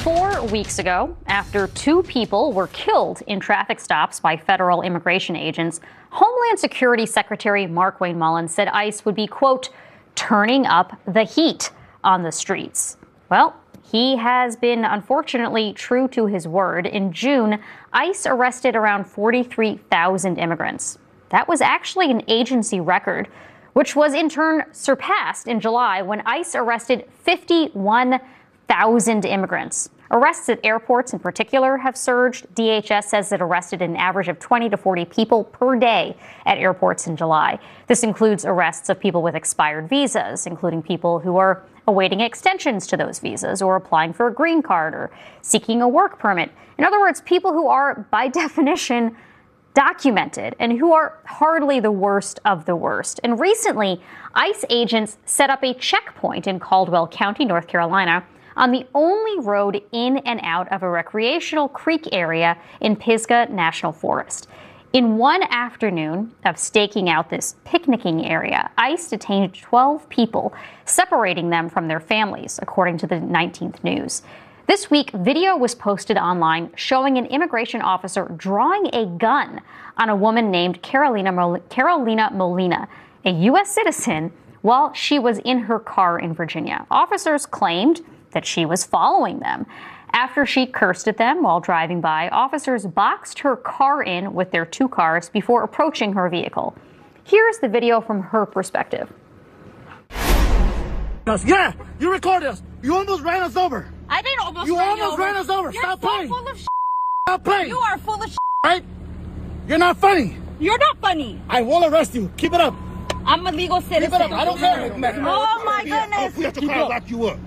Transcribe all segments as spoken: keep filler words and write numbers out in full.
Four weeks ago, after two people were killed in traffic stops by federal immigration agents, Homeland Security Secretary Markwayne Mullins said ICE would be, quote, turning up the heat on the streets. Well, he has been unfortunately true to his word. In June, ICE arrested around forty-three thousand immigrants. That was actually an agency record, which was in turn surpassed in July when ICE arrested fifty-one thousand immigrants. Arrests at airports in particular have surged. D H S says it arrested an average of twenty to forty people per day at airports in July. This includes arrests of people with expired visas, including people who are awaiting extensions to those visas or applying for a green card or seeking a work permit. In other words, people who are, by definition, documented and who are hardly the worst of the worst. And recently, ICE agents set up a checkpoint in Caldwell County, North Carolina, on the only road in and out of a recreational creek area in Pisgah National Forest. In one afternoon of staking out this picnicking area, ICE detained twelve people, separating them from their families, according to the nineteenth News. This week, video was posted online showing an immigration officer drawing a gun on a woman named Carolina, Mol- Carolina Molina, a U S citizen, while she was in her car in Virginia. Officers claimed that she was following them. After she cursed at them while driving by, officers boxed her car in with their two cars before approaching her vehicle. Here's the video from her perspective. Yeah, you recorded us. You almost ran us over. I didn't almost You run almost you over. ran us over. You're Stop so playing. full of shit. Stop playing. You are full of shit. Right? You're not funny. You're not funny. I will arrest you. Keep it up. I'm a legal citizen. Keep it up. I don't care. Oh my goodness. We have to car lock you up.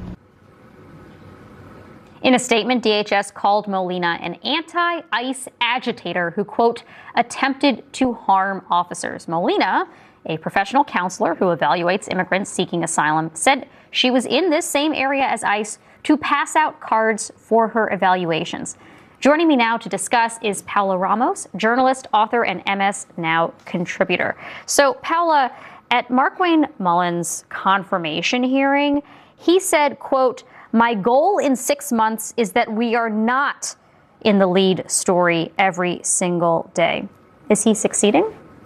In a statement, D H S called Molina an anti-ICE agitator who, quote, attempted to harm officers. Molina, a professional counselor who evaluates immigrants seeking asylum, said she was in this same area as ICE to pass out cards for her evaluations. Joining me now to discuss is Paula Ramos, journalist, author, and M S Now contributor. So, Paula, at Markwayne Mullins' confirmation hearing, he said, quote, my goal in six months is that we are not in the lead story every single day. Is he succeeding?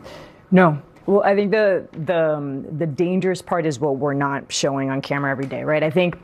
No. Well, I think the the um, the dangerous part is what we're not showing on camera every day, right? I think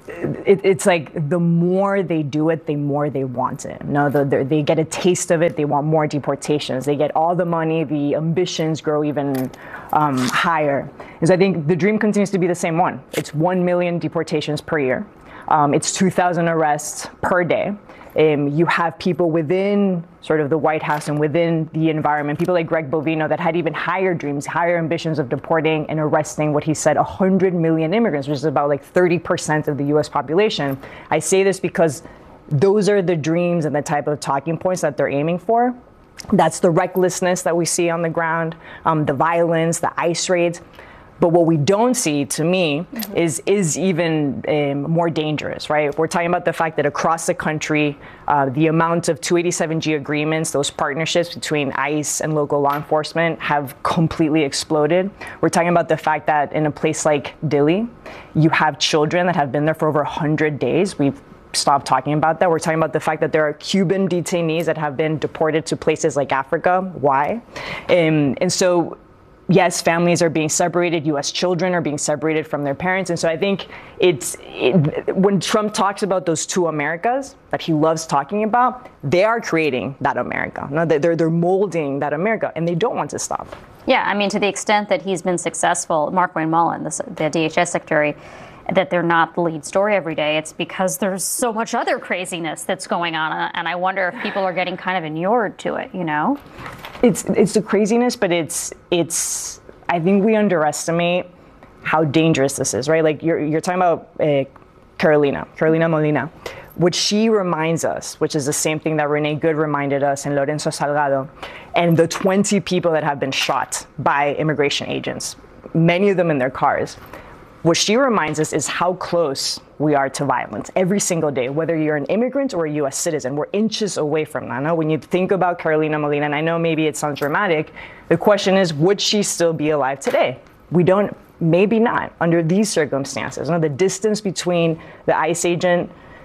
it, it's like the more they do it, the more they want it. No, the, the, they get a taste of it. They want more deportations. They get all the money. The ambitions grow even um, higher. Because I think the dream continues to be the same one. It's one million deportations per year. Um, it's two thousand arrests per day. Um, you have people within sort of the White House and within the environment, people like Greg Bovino that had even higher dreams, higher ambitions of deporting and arresting what he said, one hundred million immigrants, which is about like thirty percent of the U S population. I say this because those are the dreams and the type of talking points that they're aiming for. That's the recklessness that we see on the ground, um, the violence, the ICE raids. But what we don't see, to me, mm-hmm. is is even um, more dangerous, right? We're talking about the fact that across the country, uh, the amount of two eighty-seven G agreements, those partnerships between ICE and local law enforcement have completely exploded. We're talking about the fact that in a place like Dili, you have children that have been there for over one hundred days. We've stopped talking about that. We're talking about the fact that there are Cuban detainees that have been deported to places like Africa. Why? Um, and so... Yes, families are being separated. U S children are being separated from their parents. And so I think it's it, when Trump talks about those two Americas that he loves talking about, they are creating that America. No, they're, they're molding that America, and they don't want to stop. Yeah, I mean, to the extent that he's been successful, Markwayne Mullins, the, the D H S secretary, that they're not the lead story every day, it's because there's so much other craziness that's going on. And I wonder if people are getting kind of inured to it, you know? It's it's the craziness, but it's it's. I think we underestimate how dangerous this is, right? Like you're you're talking about uh, Carolina, Carolina Molina, which she reminds us, which is the same thing that Renee Good reminded us and Lorenzo Salgado, and the twenty people that have been shot by immigration agents, many of them in their cars. What she reminds us is how close we are to violence every single day, whether you're an immigrant or a U S citizen. We're inches away from that. Now, when you think about Carolina Molina, and I know maybe it sounds dramatic, the question is, would she still be alive today? We don't, maybe not, under these circumstances. You know, the distance between the ICE agent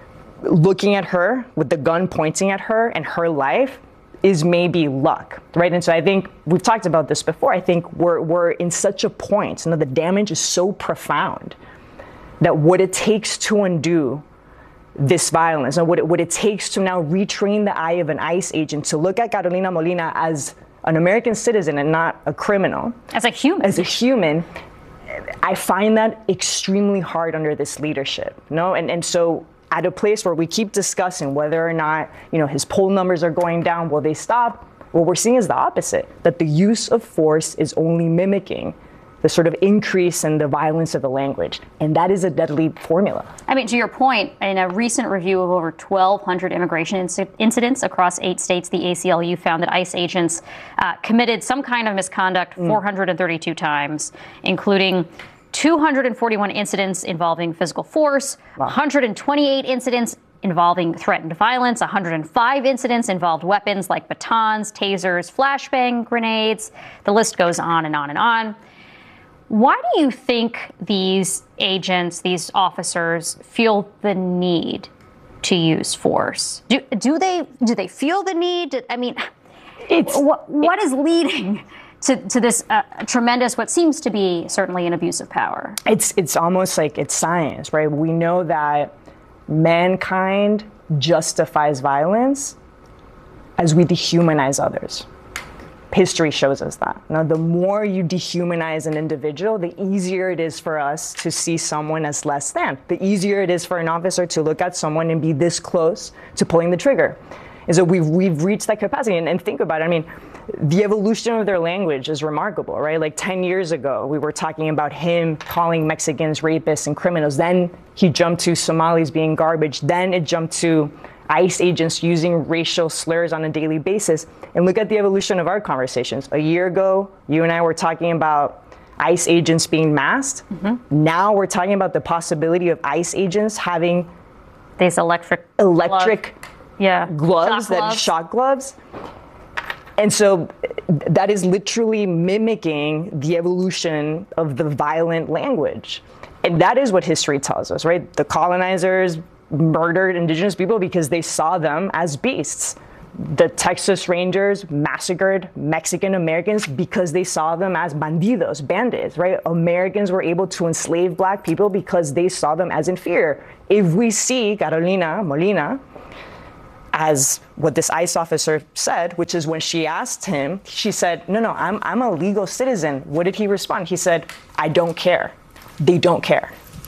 looking at her with the gun pointing at her and her life is maybe luck, right? And so I think we've talked about this before. I think we're we're in such a point, you know, the damage is so profound that what it takes to undo this violence and what it, what it takes to now retrain the eye of an ICE agent to look at Carolina Molina as an American citizen and not a criminal. As a human. As a human, I find that extremely hard under this leadership, no? And and so at a place where we keep discussing whether or not, you know, his poll numbers are going down, will they stop? What we're seeing is the opposite, that the use of force is only mimicking the sort of increase in the violence of the language. And that is a deadly formula. I mean, to your point, in a recent review of over twelve hundred immigration inc- incidents across eight states, the A C L U found that ICE agents uh, committed some kind of misconduct mm. four hundred thirty-two times, including two hundred forty-one incidents involving physical force, wow. one hundred twenty-eight incidents involving threatened violence, one hundred five incidents involved weapons like batons, tasers, flashbang grenades. The list goes on and on and on. Why do you think these agents, these officers, feel the need to use force? Do, do they do they feel the need? I mean, it's what, what is leading to, to this uh, tremendous, what seems to be certainly an abuse of power? It's it's almost like it's science, right? We know that mankind justifies violence as we dehumanize others. History shows us that. Now, the more you dehumanize an individual, the easier it is for us to see someone as less than. The easier it is for an officer to look at someone and be this close to pulling the trigger. And so we've we've reached that capacity. And, and think about it. I mean, the evolution of their language is remarkable, right? Like ten years ago, we were talking about him calling Mexicans rapists and criminals. Then he jumped to Somalis being garbage. Then it jumped to ICE agents using racial slurs on a daily basis. And look at the evolution of our conversations. A year ago, you and I were talking about ICE agents being masked. Mm-hmm. Now we're talking about the possibility of ICE agents having these electric electric glove. yeah. gloves, shock that gloves. shock gloves. And so that is literally mimicking the evolution of the violent language. And that is what history tells us, right? The colonizers murdered indigenous people because they saw them as beasts. The Texas Rangers massacred Mexican Americans because they saw them as bandidos, bandits, right? Americans were able to enslave black people because they saw them as inferior. If we see Carolina Molina as what this ICE officer said, which is when she asked him, she said, no, no, I'm, I'm a legal citizen. What did he respond? He said, I don't care. They don't care.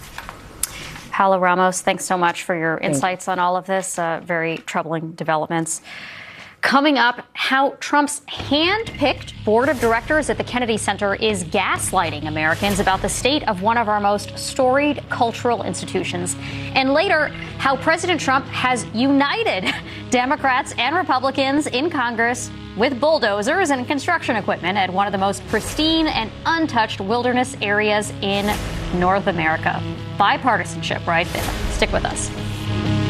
Paola Ramos, thanks so much for your insights on all of this. Uh, very troubling developments. Coming up, how Trump's hand-picked board of directors at the Kennedy Center is gaslighting Americans about the state of one of our most storied cultural institutions. And later, how President Trump has united Democrats and Republicans in Congress with bulldozers and construction equipment at one of the most pristine and untouched wilderness areas in North America. Bipartisanship right there. Stick with us.